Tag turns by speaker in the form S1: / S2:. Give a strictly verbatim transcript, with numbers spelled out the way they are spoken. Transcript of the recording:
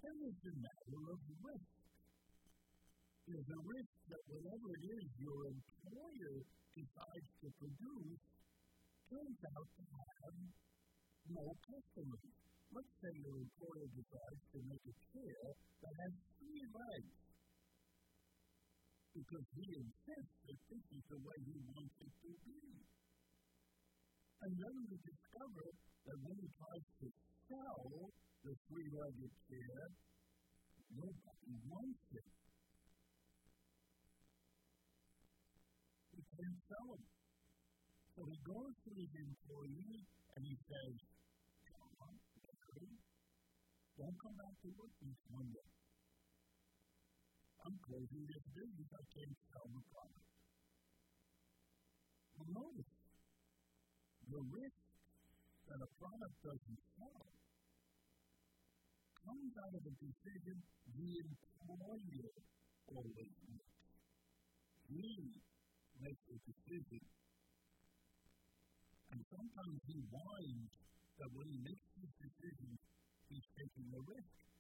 S1: then it's a matter of risk. You know, the risk that whatever it is your employer decides to produce turns out to have no customers. Let's say your employer decides to make a chair that has three legs because he insists that this is the way he wants it to be. And then we discover that when he tries to sell the three-legged chair, nobody wants it. He can't sell it. So he goes to his employee and he says, John, Larry, don't come back to work next Monday. I'm closing this business. I can't sell the product. Well, notice, the risk that a product doesn't sell comes out of a decision the employer always makes. He makes the decision. And sometimes he whines that when he makes these decisions, he's taking a risk.